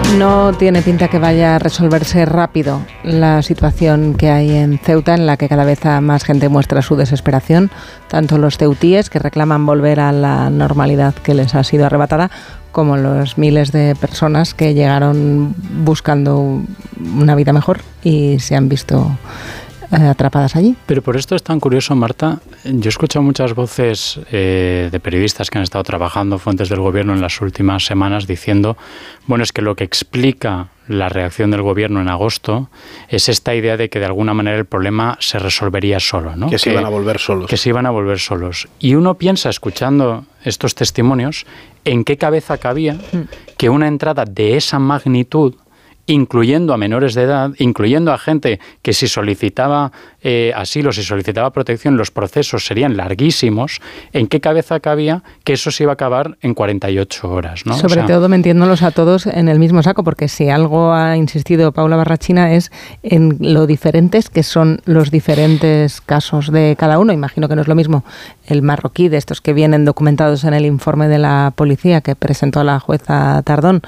No tiene pinta que vaya a resolverse rápido la situación que hay en Ceuta, en la que cada vez más gente muestra su desesperación, tanto los ceutíes, que reclaman volver a la normalidad que les ha sido arrebatada, como los miles de personas que llegaron buscando una vida mejor y se han visto atrapadas allí. Pero por esto es tan curioso, Marta. Yo he escuchado muchas voces de periodistas que han estado trabajando, fuentes del gobierno en las últimas semanas, diciendo, bueno, es que lo que explica la reacción del gobierno en agosto es esta idea de que de alguna manera el problema se resolvería solo, ¿no? Que se iban a volver solos. Que se iban a volver solos. Y uno piensa, escuchando estos testimonios, en qué cabeza cabía que una entrada de esa magnitud, incluyendo a menores de edad, incluyendo a gente que si solicitaba asilo, si solicitaba protección, los procesos serían larguísimos, ¿en qué cabeza cabía que eso se iba a acabar en 48 horas? ¿No? Sobre todo metiéndolos a todos en el mismo saco, porque si algo ha insistido Paula Barrachina es en lo diferentes que son los diferentes casos de cada uno. Imagino que no es lo mismo el marroquí, de estos que vienen documentados en el informe de la policía que presentó a la jueza Tardón,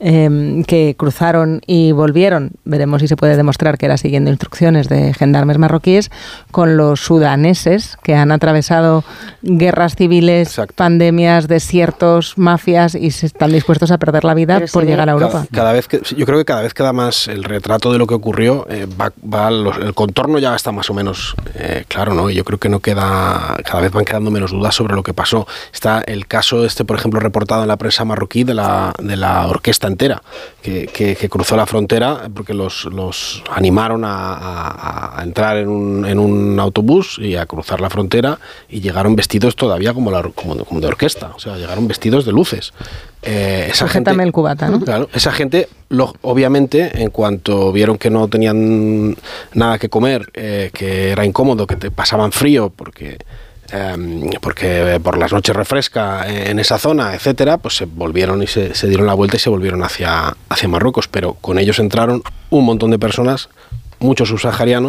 que cruzaron y volvieron, veremos si se puede demostrar que era siguiendo instrucciones de gendarmes marroquíes, con los sudaneses que han atravesado guerras civiles, exacto, pandemias, desiertos, mafias y se están dispuestos a perder la vida por llegar a Europa. Yo creo que cada vez queda más el retrato de lo que ocurrió, el contorno ya está más o menos claro, ¿no? Yo creo que no queda, cada vez van quedando menos dudas sobre lo que pasó. Está el caso por ejemplo, reportado en la prensa marroquí de la orquesta entera que cruzó la frontera porque los animaron a entrar en un autobús y a cruzar la frontera y llegaron vestidos todavía como de orquesta, o sea, llegaron vestidos de luces. Esa gente, el cubata, ¿no? Claro, esa gente, obviamente, en cuanto vieron que no tenían nada que comer, que era incómodo, que te pasaban frío porque por las noches refresca en esa zona, etcétera, pues se volvieron y se dieron la vuelta y se volvieron hacia Marruecos, pero con ellos entraron un montón de personas, muchos subsaharianos,